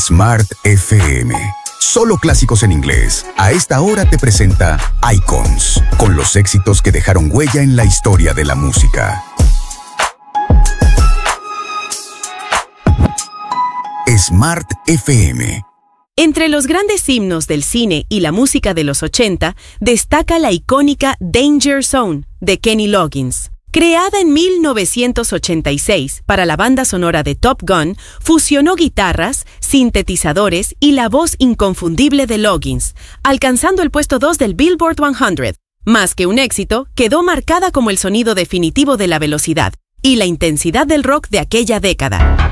Smart FM. Solo clásicos en inglés. A esta hora te presenta Icons, con los éxitos que dejaron huella en la historia de la música. Smart FM. Entre los grandes himnos del cine y la música de los 80, destaca la icónica Danger Zone, de Kenny Loggins. Creada en 1986 para la banda sonora de Top Gun, fusionó guitarras, sintetizadores y la voz inconfundible de Loggins, alcanzando el puesto 2 del Billboard 100. Más que un éxito, quedó marcada como el sonido definitivo de la velocidad y la intensidad del rock de aquella década.